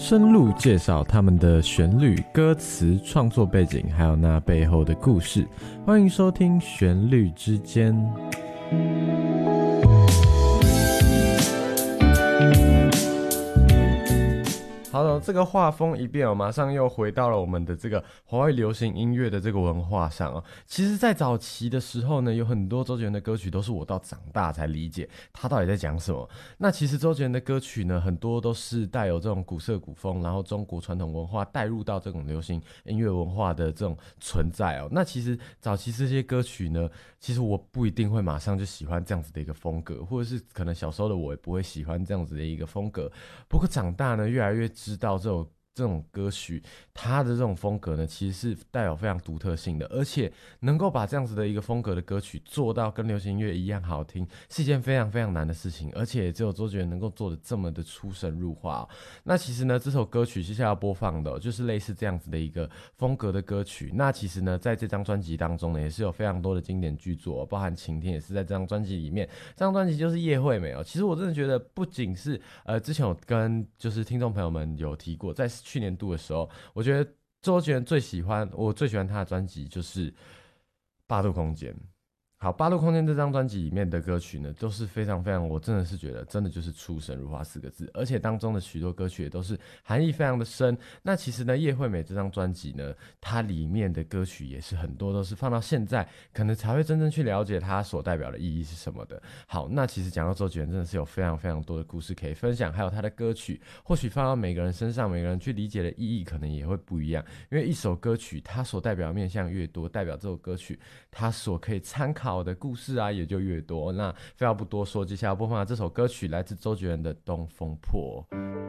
深入介绍他们的旋律、歌词、创作背景，还有那背后的故事。欢迎收听《旋律之间》。好的，这个画风一变马上又回到了我们的这个华语流行音乐的这个文化上哦。其实，在早期的时候呢，有很多周杰伦的歌曲都是我到长大才理解他到底在讲什么。那其实周杰伦的歌曲呢，很多都是带有这种古色古风，然后中国传统文化带入到这种流行音乐文化的这种存在哦。那其实早期这些歌曲呢，其实我不一定会马上就喜欢这样子的一个风格，或者是可能小时候的我也不会喜欢这样子的一个风格。不过长大呢，越来越知道这种歌曲，它的这种风格呢，其实是带有非常独特性的，而且能够把这样子的一个风格的歌曲做到跟流行音乐一样好听，是一件非常非常难的事情，而且也只有周杰伦能够做得这么的出神入化哦。那其实呢，这首歌曲接下来要播放的就是类似这样子的一个风格的歌曲。那其实呢，在这张专辑当中呢，也是有非常多的经典巨作，包含《晴天》也是在这张专辑里面。这张专辑就是叶惠美哦。其实我真的觉得，不仅是之前有跟就是听众朋友们有提过，在去年度的时候，我觉得周杰伦我最喜欢他的专辑就是《八度空间》。好，《八度空间》这张专辑里面的歌曲呢，都是非常非常，我真的是觉得真的就是出神入化四个字，而且当中的许多歌曲也都是含义非常的深。那其实呢，叶惠美这张专辑呢，它里面的歌曲也是很多都是放到现在，可能才会真正去了解它所代表的意义是什么的。好，那其实讲到周杰伦，真的是有非常非常多的故事可以分享，还有他的歌曲，或许放到每个人身上，每个人去理解的意义可能也会不一样，因为一首歌曲它所代表的面向越多，代表这首歌曲它所可以参考的故事啊也就越多。那废话不多说，接下来播放的这首歌曲来自周杰伦的《东风破》。